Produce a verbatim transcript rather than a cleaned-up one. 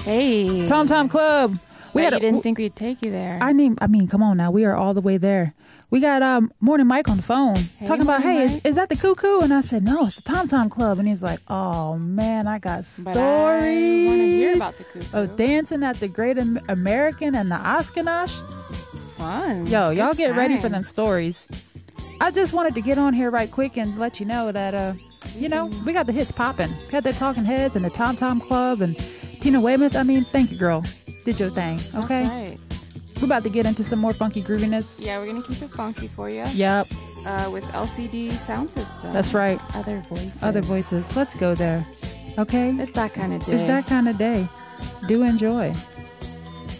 Hey. Tom Tom Club. We had a, you didn't think we'd take you there. I mean, I mean, come on now. We are all the way there. We got um Morning Mike on the phone hey, talking about, hey, is, Mike. is that the Cuckoo? And I said, no, it's the Tom Tom Club. And he's like, oh man, I got stories. But I want to hear about the Cuckoo. Of dancing at the Great Am- American and the Oshkosh. Fun. Yo, Good y'all get times. ready for them stories. I just wanted to get on here right quick and let you know that, uh, you know, we got the hits popping. We had the Talking Heads and the Tom Tom Club and Tina Weymouth. I mean, thank you, girl. Did your thing, okay? That's right. We're about to get into some more funky grooviness. Yeah, we're going to keep it funky for you. Yep. Uh, with L C D Sound System. That's right. Other voices. Other voices. Let's go there. Okay? It's that kind of day. It's that kind of day. Do enjoy.